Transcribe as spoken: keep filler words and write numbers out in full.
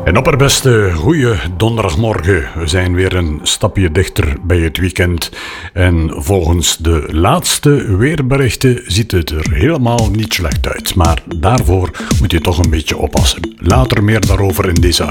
En opperbeste, goeie donderdagmorgen. We zijn weer een stapje dichter bij het weekend. En volgens de laatste weerberichten ziet het er helemaal niet slecht uit. Maar daarvoor moet je toch een beetje oppassen. Later meer daarover in deze